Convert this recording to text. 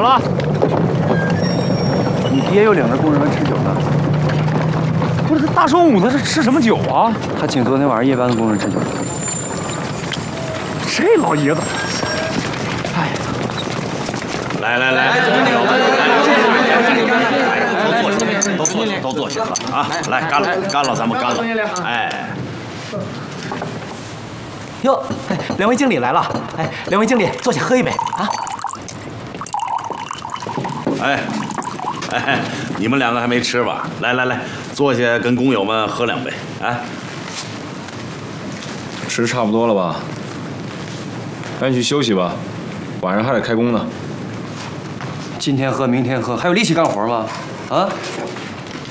么了？你爹又领着工人们吃酒呢。不是，大中午的，这吃什么酒啊？他请昨天晚上夜班的工人吃酒。这老爷子，哎呀！ 来，都坐下啊！来，干了，咱们干了。哎。 哟，两位经理来了！哎，两位经理，坐下喝一杯啊！ 哎，你们两个还没吃吧？来，坐下跟工友们喝2杯。哎， 吃差不多了吧？赶紧去休息吧，晚上还得开工呢。 今天喝，明天喝，还有力气干活吗？啊？